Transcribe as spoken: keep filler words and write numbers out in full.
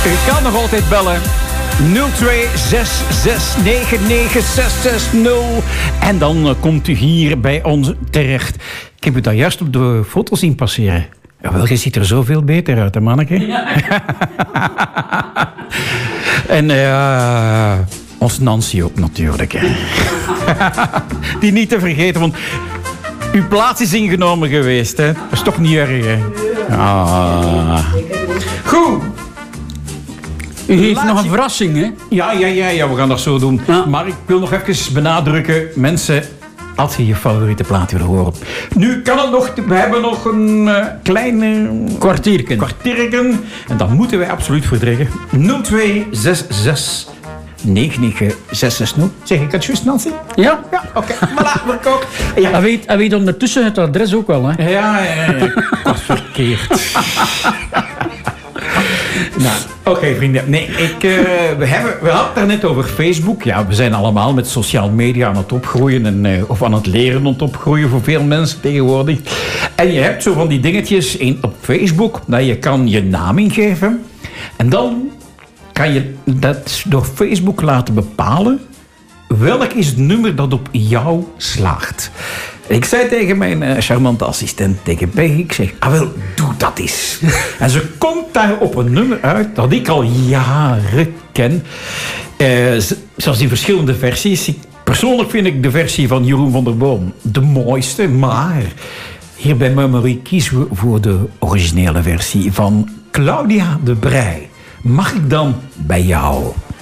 U kan nog altijd bellen. nul twee zes zes negen negen zes zes nul. En dan uh, komt u hier bij ons terecht. Ik heb u daar juist op de foto zien passeren. Wel, je ziet er zoveel beter uit, hè, manneke? Ja. En uh, ons Nancy ook natuurlijk. Hè. Die niet te vergeten, want uw plaats is ingenomen geweest. Hè. Dat is toch niet erg, hè? Ah. Goed. U heeft Laat nog een je... verrassing, hè? Ja, ja, ja, ja, we gaan dat zo doen. Ja. Maar ik wil nog even benadrukken, mensen, als je je favoriete plaat wil horen. Nu kan het nog, we hebben nog een uh, kleine kwartierken. kwartierken. En dat moeten wij absoluut verdringen. nul twee zes zes negen negen zes zes nul. Zeg ik het juist, Nancy? Ja. Ja, oké. Okay. Voilà, we ook. Ja. Hij weet, hij weet ondertussen het adres ook wel, hè? Ja, ja, ja. Dat is verkeerd. Nou, oké, okay, vrienden. Nee, ik, uh, we, hebben, we hadden het daar net over Facebook. Ja, we zijn allemaal met sociale media aan het opgroeien. En, uh, of aan het leren om het opgroeien voor veel mensen tegenwoordig. En je hebt zo van die dingetjes in, op Facebook. Dat je kan je naam ingeven. En dan kan je dat door Facebook laten bepalen. Welk is het nummer dat op jou slaagt? Ik zei tegen mijn uh, charmante assistent, tegen Peggy, ik zeg, ah wel, doe dat eens. En ze komt daar op een nummer uit dat ik al jaren ken. Uh, zoals die verschillende versies. Ik, persoonlijk vind ik de versie van Jeroen van der Boom de mooiste, maar hier bij Memory kiezen we voor de originele versie van Claudia de Breij. Mag ik dan bij jou?